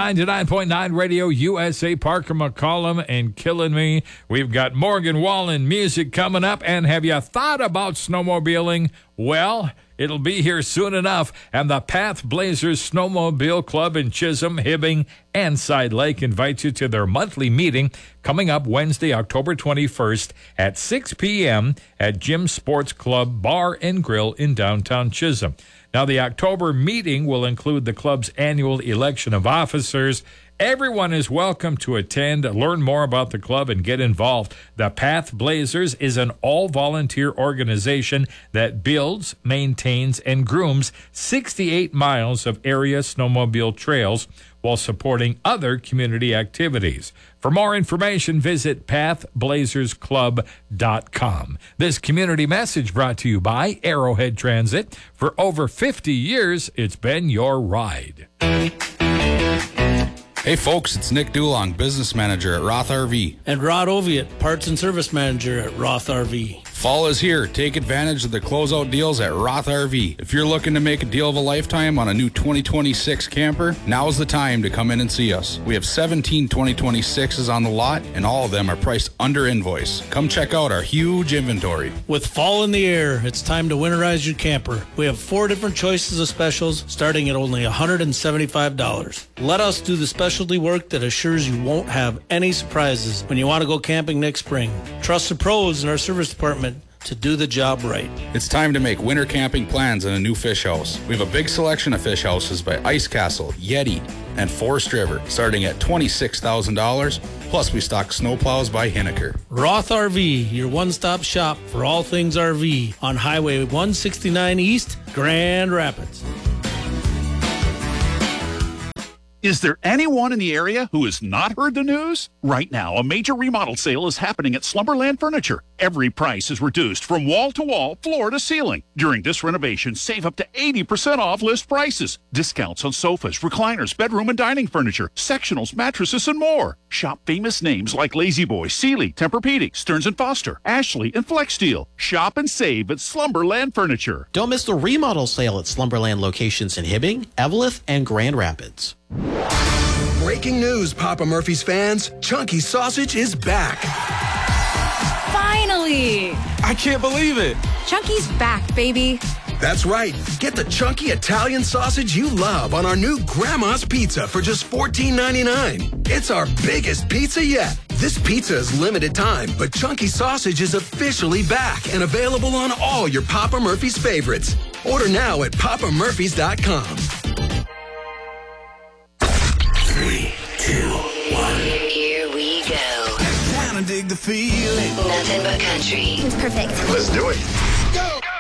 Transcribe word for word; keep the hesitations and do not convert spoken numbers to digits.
ninety-nine point nine Radio U S A, Parker McCollum and Killing Me. We've got Morgan Wallen music coming up. And have you thought about snowmobiling? Well, it'll be here soon enough. And the Path Blazers Snowmobile Club in Chisholm, Hibbing, and Side Lake invites you to their monthly meeting coming up Wednesday, October twenty-first at six p.m. at Jim Sports Club Bar and Grill in downtown Chisholm. Now, the October meeting will include the club's annual election of officers. Everyone is welcome to attend, learn more about the club, and get involved. The Path Blazers is an all-volunteer organization that builds, maintains, and grooms sixty-eight miles of area snowmobile trails while supporting other community activities. For more information, visit path blazers club dot com. This community message brought to you by Arrowhead Transit. For over fifty years, it's been your ride. Hey folks, it's Nick Dulong, business manager at Roth R V. And Rod Oviatt, parts and service manager at Roth R V. Fall is here. Take advantage of the closeout deals at Roth R V. If you're looking to make a deal of a lifetime on a new twenty twenty-six camper, now's the time to come in and see us. We have seventeen twenty twenty-sixes on the lot, and all of them are priced under invoice. Come check out our huge inventory. With fall in the air, it's time to winterize your camper. We have four different choices of specials starting at only one hundred seventy-five dollars. Let us do the specialty work that assures you won't have any surprises when you want to go camping next spring. Trust the pros in our service department to do the job right. It's time to make winter camping plans in a new fish house. We have a big selection of fish houses by Ice Castle, Yeti, and Forest River, starting at twenty-six thousand dollars. Plus, we stock snowplows by Hinneker. Roth R V, your one-stop shop for all things R V on Highway one sixty-nine East, Grand Rapids. Is there anyone in the area who has not heard the news? Right now, a major remodel sale is happening at Slumberland Furniture. Every price is reduced from wall to wall, floor to ceiling. During this renovation, save up to eighty percent off list prices. Discounts on sofas, recliners, bedroom and dining furniture, sectionals, mattresses, and more. Shop famous names like Lazy Boy, Sealy, Tempur-Pedic, Stearns and Foster, Ashley, and Flexsteel. Shop and save at Slumberland Furniture. Don't miss the remodel sale at Slumberland locations in Hibbing, Eveleth, and Grand Rapids. Breaking news, Papa Murphy's fans. Chunky Sausage is back. Finally! I can't believe it. Chunky's back, baby. That's right. Get the chunky Italian sausage you love on our new Grandma's Pizza for just fourteen ninety-nine. It's our biggest pizza yet. This pizza is limited time, but Chunky Sausage is officially back and available on all your Papa Murphy's favorites. Order now at papa murphys dot com. Three, two, one. Here we go. Kinda dig the feeling. Nothing but country. It's perfect. Let's do it. Go.